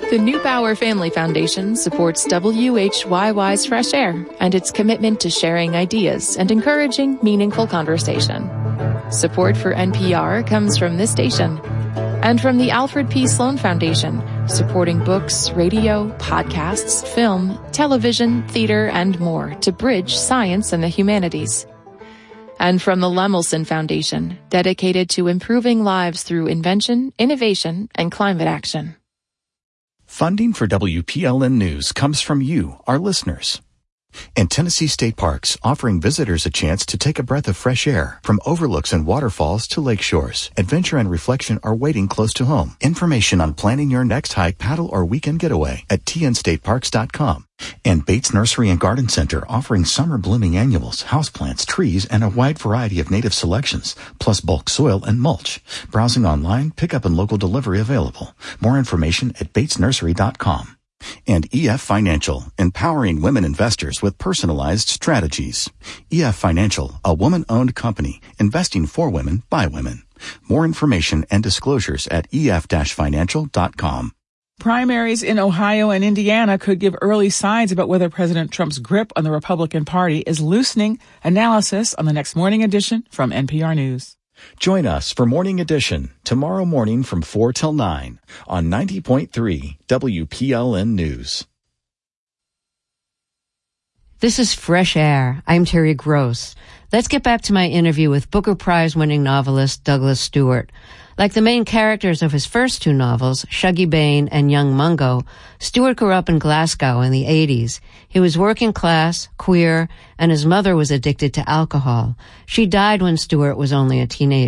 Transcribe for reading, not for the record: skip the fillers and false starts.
The Neubauer Family Foundation supports WHYY's Fresh Air and its commitment to sharing ideas and encouraging meaningful conversation. Support for NPR comes from this station and from the Alfred P. Sloan Foundation, supporting books, radio, podcasts, film, television, theater, and more to bridge science and the humanities. And from the Lemelson Foundation, dedicated to improving lives through invention, innovation, and climate action. Funding for WPLN News comes from you, our listeners. And Tennessee State Parks, offering visitors a chance to take a breath of fresh air. From overlooks and waterfalls to lake shores, adventure and reflection are waiting close to home. Information on planning your next hike, paddle, or weekend getaway at tnstateparks.com. And Bates Nursery and Garden Center, offering summer blooming annuals, houseplants, trees, and a wide variety of native selections, plus bulk soil and mulch. Browsing online, pickup and local delivery available. More information at batesnursery.com. And EF Financial, empowering women investors with personalized strategies. EF Financial, a woman-owned company, investing for women by women. More information and disclosures at ef-financial.com. Primaries in Ohio and Indiana could give early signs about whether President Trump's grip on the Republican Party is loosening. Analysis on the next Morning Edition from NPR News. Join us for Morning Edition tomorrow morning from 4 till 9 on 90.3 WPLN News. This is Fresh Air. I'm Terry Gross. Let's get back to my interview with Booker Prize-winning novelist Douglas Stewart. Like the main characters of his first two novels, Shuggie Bain and Young Mungo, Stewart grew up in Glasgow in the 80s. He was working class, queer, and his mother was addicted to alcohol. She died when Stewart was only a teenager.